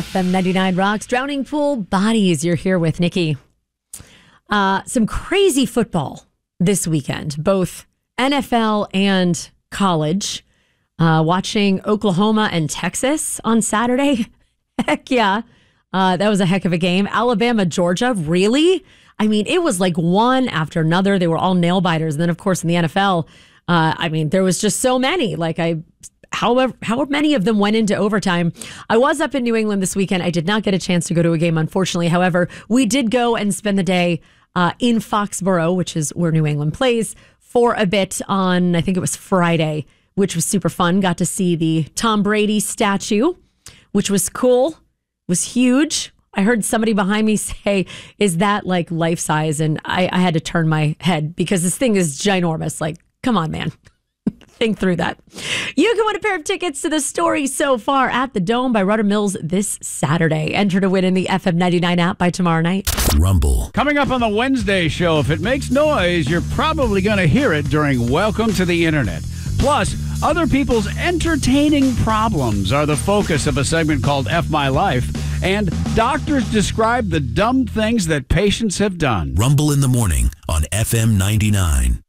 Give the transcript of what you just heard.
FM 99 Rocks, Drowning Pool Bodies. You're here with Nikki. Some crazy football this weekend, both NFL and college. Watching Oklahoma and Texas on Saturday. Heck yeah. That was a heck of a game. Alabama, Georgia, really? I mean, it was like one after another. They were all nail biters. And then, of course, in the NFL, there was just so many. However, how many of them went into overtime? I was up in New England this weekend. I did not get a chance to go to a game, unfortunately. However, we did go and spend the day in Foxborough, which is where New England plays, for a bit on, I think it was Friday, which was super fun. Got to see the Tom Brady statue, which was cool. It was huge. I heard somebody behind me say, is that like life size? And I had to turn my head because this thing is ginormous. Like, come on, man. Think through that. You can win a pair of tickets to the Story So Far at the Dome by Rudder Mills this Saturday. Enter to win in the FM 99 app by tomorrow night. Rumble. Coming up on the Wednesday show, if it makes noise, you're probably going to hear it during Welcome to the Internet. Plus, other people's entertaining problems are the focus of a segment called F My Life. And doctors describe the dumb things that patients have done. Rumble in the morning on FM 99.